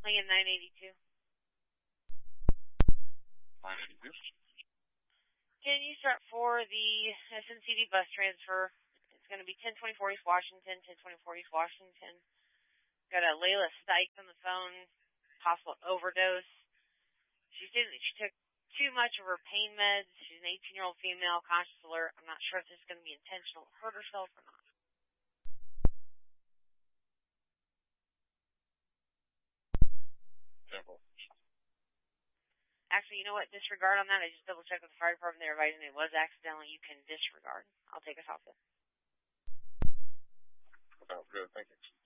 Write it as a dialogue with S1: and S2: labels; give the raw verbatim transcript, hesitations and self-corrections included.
S1: Plan nine eighty-two.
S2: nine eighty-two.
S1: Can you start for the S N C D bus transfer? It's going to be ten twenty-four East Washington, ten twenty-four East Washington. Got a Layla Stykes on the phone, possible overdose. She said that she took too much of her pain meds. She's an eighteen-year-old female, conscious alert. I'm not sure if this is going to be intentional, hurt herself or not.
S2: Simple.
S1: Actually, you know what? Disregard on that. I just double-checked with the fire department. They're advising it was accidental. You can disregard. I'll take us off then.
S2: Sounds good. Thank you.